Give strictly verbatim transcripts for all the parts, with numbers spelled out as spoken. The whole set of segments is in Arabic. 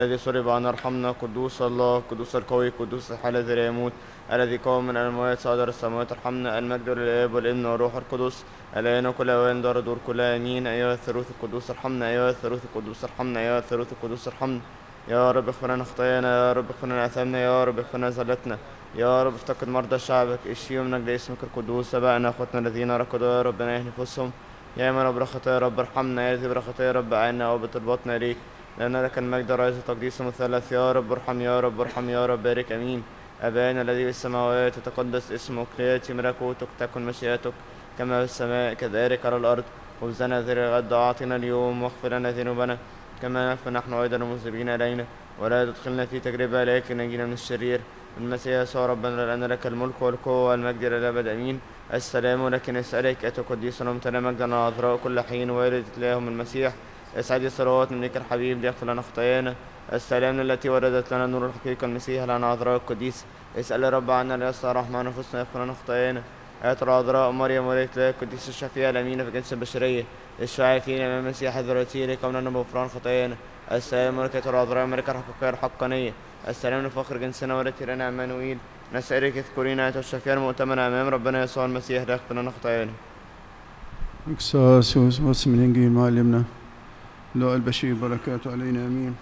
الذي صلب عنا ارحمنا. قدوس الله، قدوس القوي، قدوس الحي الذي لا يموت، الذي قام من الأموات، صعد السماوات، ارحمنا. المجد للآب والابن والروح القدس الآن كل أوان دار دور كل آمين. أيها الثالوث القدوس ارحمنا، أيها الثالوث القدوس ارحمنا، أيها الثالوث القدوس ارحمنا. يا رب اغفر لنا خطايانا، يا رب اغفر لنا آثامنا، يا رب اغفر لنا زلتنا، يا رب افتقد مرضى شعبك، اشفيهم من أجل اسمك القدوس. أبائنا أخوتنا الذين ركضوا يا رب ناهي نفوسهم، يا من برخطايا يا رب ارحمنا، يا ذي برخطايا يا رب أعنا وبطلباتنا إليك، لأن لك المجد رئيس تقديس مثلث. يا رب ارحم، يا رب ارحم، يا رب بارك. أمين. أبانا الذي في السماوات يتقدس اسمك، ليأتي ملكوتك، تكن مشيئتك كما في السماء كذلك على الأرض. خبزنا ذي الغد أعطنا اليوم، واغفر لنا ذنوبنا كما نغفر نحن أيضا المذنبين إلينا، ولا تدخلنا في تجربة لكن نجينا من الشرير. المسيح يسوع ربنا، لأن لك الملك والقوة والمجد إلى الأبد. أمين. السلام لك نسألك أتقديس وممتلئ مجدا العذراء كل حين، والدة إلههم المسيح. اسعدي صلوات منك الحبيب ليغفر لنا خطايانا. السلام التي وردت لنا نور الحقيقة المسيح لنا عذراء القديس. اسأل رب عنا ليصلح رحمة نفوسنا يغفر لنا خطايانا. آيات العذراء مريم وليت الله القديس الشفيع الأمينة في جنس البشرية، اشفعي فينا أمام المسيح ذريتي لكوننا بغفران خطايانا. السلام ملكة العذراء ملكة الحقيقية الحقانية. السلام لفخر جنسنا ولدت لنا عمانوئيل. نسألك اذكرينا آية الشفيع المؤتمنة أمام ربنا يسوع المسيح ليغفر لنا خطايانا. إكساسوس بس من إنجيل معلمنا لو البشير بركاته علينا آمين.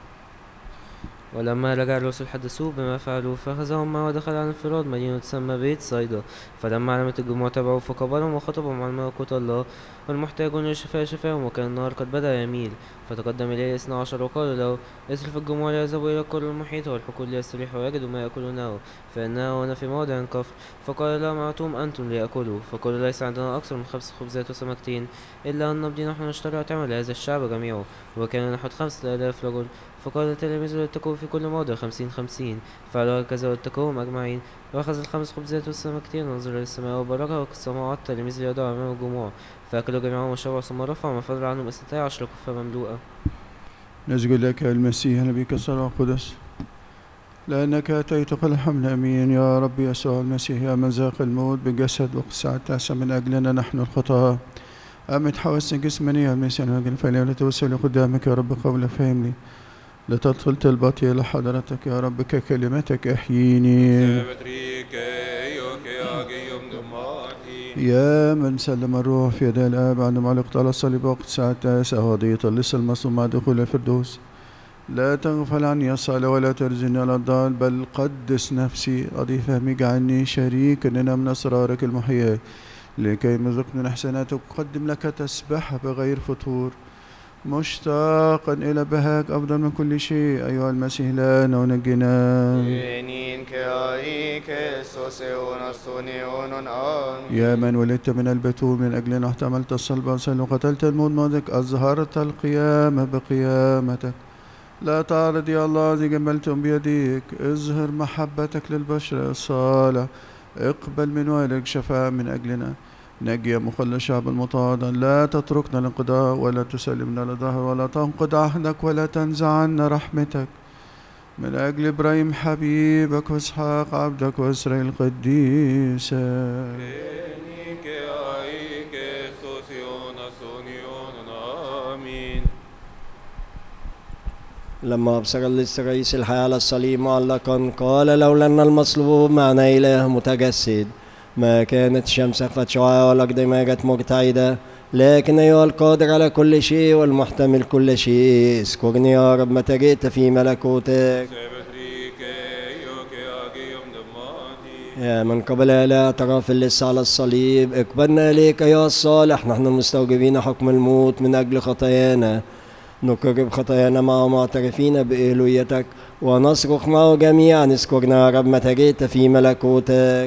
ولما رجع الرسل حدثوه بما فعلوا، فأخذهم معه ودخل على انفراد مدينة تسمى بيت صيدا. فلما علمت الجموع تبعوا فقبلهم وخطبهم عن ملكوت الله، والمحتاجون للشفاء شفاهم، وكان النهار قد بدأ يميل. فتقدم إليه اثنا عشر وقالوا له: اصرف الجموع ليذهبوا إلى القرى المحيطة والحقول ليستريحوا ويجدوا ما يأكلونه، فإنه هنا في موضع كفر. فقال لهم: أعطوهم أنتم ليأكلوا. فقالوا: ليس عندنا أكثر من خمس خبزات وسمكتين، إلا أن نمضي نحن نشتري أطعمة لهذا الشعب جميعه. وكان نحو خمسة آلاف رجل. فقال التلاميذ: لاتقوا في كل موضع خمسين خمسين. فعلوا هكذا واتقوهم أجمعين. وأخذ الخمس خبزات والسمكتين ونظر إلى السماء وباركها وقسمها على التلاميذ ليضعوا أمام الجموع. فأكلوا جميعهم وشبعوا، ثم رفع ما فضل عنهم اثنتي عشر كفة مملوءة. نسجد لك المسيح نبيك الصلاة القدس، لأنك أتيت قل الحمل. أمين. يا رب يسوع المسيح، يا من ذاق الموت بجسد وقسعة تأسى من أجلنا نحن الخطاة، أمت حواس جسمانية المسيح نجل فلا توسل قدامك يا رب قول فهمني، لتدخل طلبتي إلى حضرتك يا رب ككلمتك احييني. يا من سلم الروح في يد الآب عندما علقت على الصليب وقت ساعة تاسع وضية اللص المصوم مع دخول الفردوس، لا تغفل عني الصلاة ولا ترزني على الضال، بل قدس نفسي أضي فهمي، اجعلني شريكا لنا من أسرارك المحياة، لكي نذق من إحساناتك أقدم لك تسبح بغير فتور، مشتاقا إلى بهاك أفضل من كل شيء. أيها المسيح لنا ونجنا. يا من ولدت من البتول من أجلنا احتملت الصلب والسلم وقتلت الموت ماضيك، أظهرت القيامة بقيامتك. لا تعرض يا الله الذي جملتم بيديك، اظهر محبتك للبشر الصالح، اقبل من والدك شفاعة من أجلنا. نجي يا مخلص شعب المتواضع، لا تتركنا الانقضاء ولا تسلمنا للظهر، ولا تنقض عهدك ولا تنزع عنا رحمتك، من أجل إبراهيم حبيبك وإسحاق عبدك وإسرائيل قديسك. لما أبصر اللص رئيس الحياة على الصليب معلقا، قال: لولا أن المصلوب معنا إله متجسد ما كانت الشمس أخفت شعاعها والأقدمة مرتعدة، لكن أيها القادر على كل شيء والمحتمل كل شيء، اذكرني يا رب متى جئت في ملكوتك. يا من قبل إلى اعتراف اللص على الصليب، اقبلنا إليك أيها الصالح، نحن المستوجبين حكم الموت من أجل خطايانا، نقرب خطايانا معه معترفين بإلوهيتك، ونصرخ معه جميعا: اذكرنا يا رب متى جئت في ملكوتك.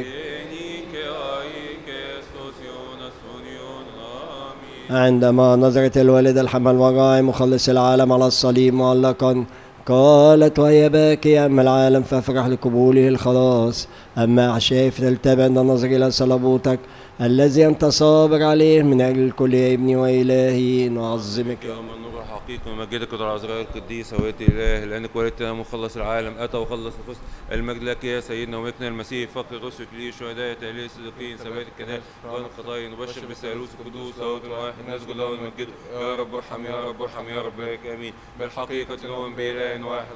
عندما نظرت الوالدة الحمل والراعي مخلص العالم على الصليب معلقا، قالت وهي باكية: أما العالم فافرح لقبوله الخلاص، أما أعشائي فلتبع عند النظر إلى صلبوتك الذي أنت صابر عليه من أجل الكل. يا ابني وإلهي نعظمك. يا من روح بالحقيقة نمجدك العذراء القديسة ويت إله لأنك ولدتنا مخلص العالم أتى وخلص نفوس. المجد لك يا سيدنا وملكنا المسيح فقر رسلك لي شهداء تهليل الصديقين ثبات الكنائس غفران الخطايا نبشر بالثالوث القدوس لاهوت واحد نسجد له ونمجده. يا رب ارحم يا رب ارحم يا رب بارك آمين. بالحقيقة نؤمن بإله واحد